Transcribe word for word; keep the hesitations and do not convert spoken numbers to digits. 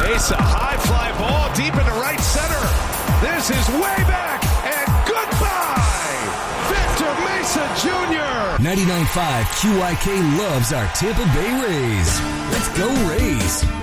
Mesa, high fly ball deep into right center. This is way back, and goodbye, Victor Mesa Junior ninety-nine point five Q I K loves our Tampa Bay Rays. Let's go Rays.